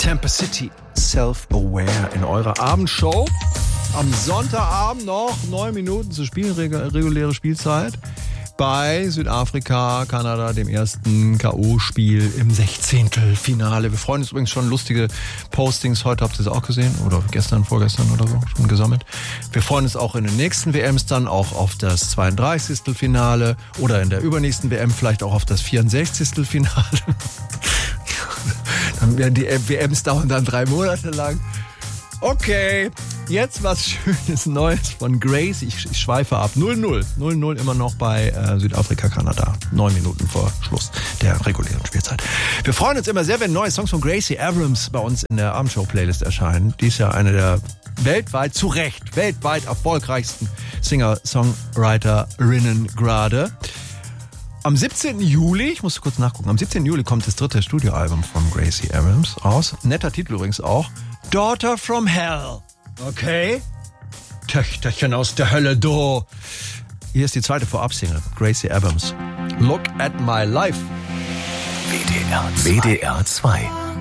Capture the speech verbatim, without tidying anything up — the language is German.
Tampa City, Self-Aware in eurer Abendshow. Am Sonntagabend noch neun Minuten zu spielen, reguläre Spielzeit. Bei Südafrika, Kanada, dem ersten K O-Spiel im Sechzehntelfinale. Wir freuen uns übrigens schon, lustige Postings. Heute habt ihr es auch gesehen oder gestern, vorgestern oder so schon gesammelt. Wir freuen uns auch in den nächsten W Ms dann auch auf das zweiunddreißigstel. Oder in der übernächsten W M vielleicht auch auf das vierundsechzigstel. Dann werden die W Ms dauern dann drei Monate lang. Okay, jetzt was Schönes Neues von Grace. Ich, ich schweife ab. null null. null null immer noch bei äh, Südafrika, Kanada. Neun Minuten vor Schluss der regulären Spielzeit. Wir freuen uns immer sehr, wenn neue Songs von Gracie Abrams bei uns in der Abendshow-Playlist erscheinen. Die ist ja eine der weltweit, zu Recht, weltweit erfolgreichsten Singer-Songwriterinnen gerade. Am siebzehnten Juli, ich musste kurz nachgucken, am siebzehnten Juli kommt das dritte Studioalbum von Gracie Abrams raus. Netter Titel übrigens auch. Daughter from Hell. Okay. Töchterchen aus der Hölle, do. Hier ist die zweite Vorabsingle. Gracie Abrams. Look at my life. W D R zwei. W D R zwei.